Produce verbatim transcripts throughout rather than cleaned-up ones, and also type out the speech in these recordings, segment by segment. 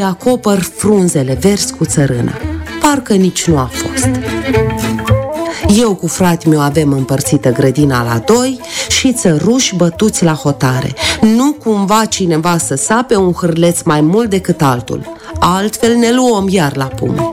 acopăr frunzele verzi cu țărână. Parcă nici nu a fost. Eu cu fratele meu avem împărțită grădina la doi și țăruși bătuți la hotare. Nu cumva cineva să sape un hârleț mai mult decât altul. Altfel ne luăm iar la pumni.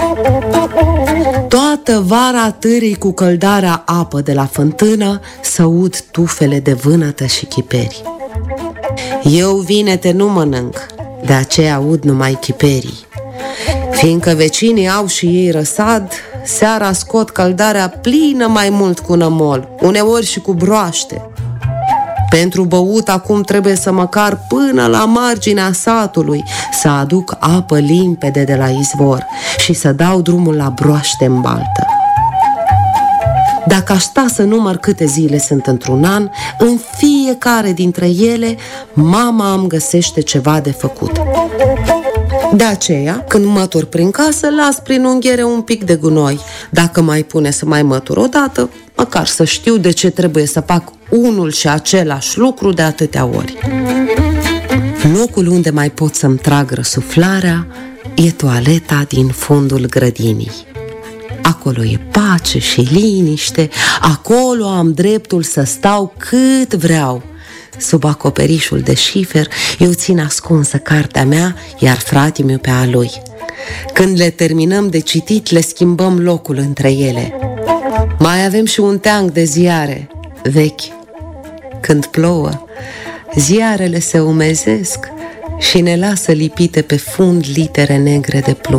Toată vara târii cu căldarea apă de la fântână să ud tufele de vânătă și chiperi. Eu vinete nu mănânc, de aceea aud numai chiperii. Fiindcă vecinii au și ei răsad, seara scot căldarea plină mai mult cu nămol, uneori și cu broaște. Pentru băut acum trebuie să măcar până la marginea satului, să aduc apă limpede de la izvor și să dau drumul la broaște în baltă. Dacă aș sta să număr câte zile sunt într-un an, în fiecare dintre ele mama îmi găsește ceva de făcut. De aceea, când mătur prin casă, las prin unghiere un pic de gunoi. Dacă mai pune să mai mătur odată, măcar să știu de ce trebuie să fac unul și același lucru de atâtea ori. Locul unde mai pot să-mi trag răsuflarea e toaleta din fundul grădinii. Acolo e pace și liniște, acolo am dreptul să stau cât vreau. Sub acoperișul de șifer, eu țin ascunsă cartea mea, iar fratele meu pe a lui. Când le terminăm de citit, le schimbăm locul între ele. Mai avem și un teanc de ziare, vechi. Când plouă, ziarele se umezesc și ne lasă lipite pe fund litere negre de plumb.